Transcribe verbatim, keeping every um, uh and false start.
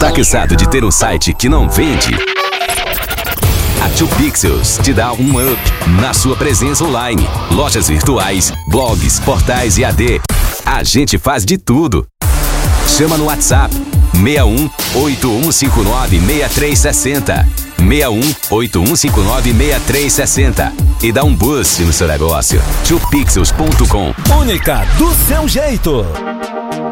Tá cansado de ter um site que não vende? A dois Pixels te dá um up na sua presença online. Lojas virtuais, blogs, portais e A D. A gente faz de tudo. Chama no WhatsApp seis um oito um cinco nove seis três seis zero. seis um oito um cinco nove seis três seis zero e dá um boost no seu negócio. dois pixels ponto com. Única do seu jeito.